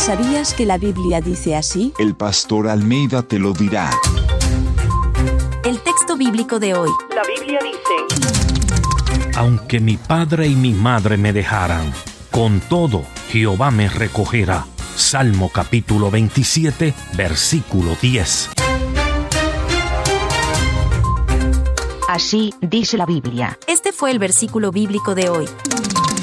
¿Sabías que la Biblia dice así? El pastor Almeida te lo dirá. El texto bíblico de hoy. La Biblia dice: Aunque mi padre y mi madre me dejaran, con todo Jehová me recogerá. Salmo capítulo 27, versículo 10. Así dice la Biblia. Este fue el versículo bíblico de hoy.